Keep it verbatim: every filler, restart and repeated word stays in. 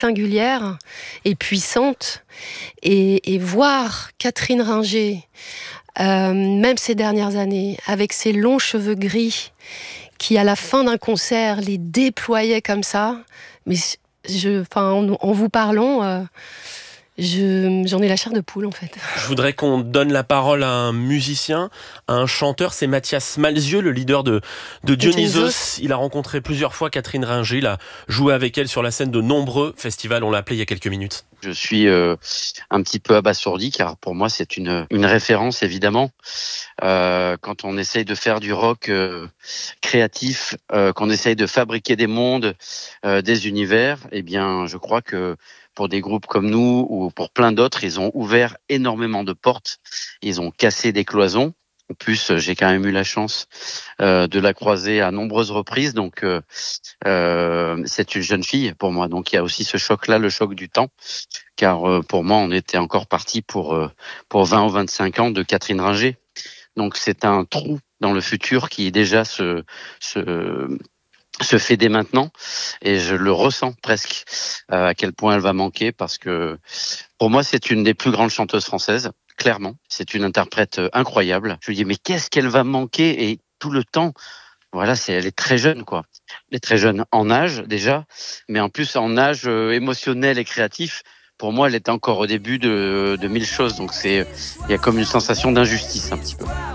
singulière et puissante. Et, et voir Catherine Ringer, euh, même ces dernières années, avec ses longs cheveux gris, qui à la fin d'un concert les déployait comme ça, mais je, enfin, en, en vous parlant, euh, je, j'en ai la chair de poule en fait. Je voudrais qu'on donne la parole à un musicien, à un chanteur, c'est Mathias Malzieu, le leader de, de Dionysos. Dionysos. Il a rencontré plusieurs fois Catherine Ringer, il a joué avec elle sur la scène de nombreux festivals, on l'a appelé il y a quelques minutes. Je suis euh, un petit peu abasourdi car pour moi c'est une, une référence évidemment. Euh, quand on essaye de faire du rock euh, créatif, euh, qu'on essaye de fabriquer des mondes, euh, des univers, eh bien je crois que pour des groupes comme nous ou pour plein d'autres, ils ont ouvert énormément de portes, ils ont cassé des cloisons. En plus, j'ai quand même eu la chance euh, de la croiser à nombreuses reprises, donc euh, euh, c'est une jeune fille pour moi. Donc il y a aussi ce choc-là, le choc du temps, car euh, pour moi, on était encore parti pour euh, pour vingt ou vingt-cinq ans de Catherine Ringer. Donc c'est un trou dans le futur qui déjà se se se fait dès maintenant, et je le ressens presque euh, à quel point elle va manquer, parce que pour moi, c'est une des plus grandes chanteuses françaises. Clairement, c'est une interprète incroyable. Je me dis, mais qu'est-ce qu'elle va manquer? Et tout le temps, voilà, c'est, elle est très jeune, quoi. Elle est très jeune en âge, déjà, mais en plus en âge euh, émotionnel et créatif. Pour moi, elle est encore au début de, de mille choses. Donc c'est, il y a comme une sensation d'injustice, un petit peu.